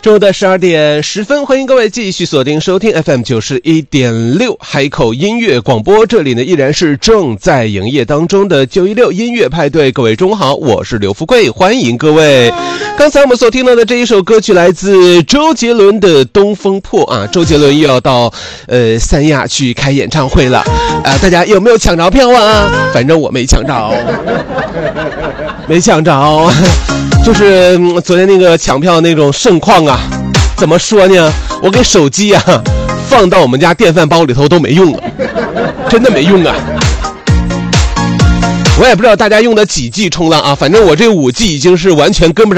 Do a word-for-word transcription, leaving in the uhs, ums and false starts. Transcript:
中午的十二点十分，欢迎各位继续锁定收听 F M 九十一点六海口音乐广播，这里呢依然是正在营业当中的九一六音乐派对。各位中午好，我是刘富贵，欢迎各位。刚才我们所听到的这一首歌曲来自周杰伦的《东风破》啊，周杰伦又要到呃三亚去开演唱会了啊，大家有没有抢着票啊？反正我没抢着，没抢着。就是昨天那个抢票那种盛况啊，怎么说呢？我给手机啊放到我们家电饭煲里头都没用啊，真的没用啊。我也不知道大家用的几 G 冲浪啊，反正我这五 G 已经是完全跟不上